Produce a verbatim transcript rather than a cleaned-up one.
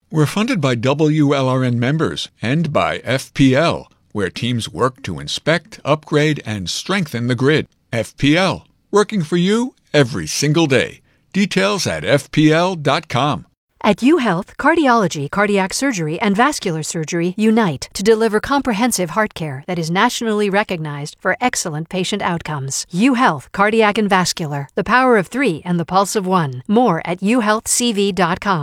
We're funded by W L R N members and by F P L, where teams work to inspect, upgrade, and strengthen the grid. F P L, working for you every single day. Details at f p l dot com. At UHealth, cardiology, cardiac surgery, and vascular surgery unite to deliver comprehensive heart care that is nationally recognized for excellent patient outcomes. UHealth, cardiac and vascular, the power of three and the pulse of one. More at u health c v dot com.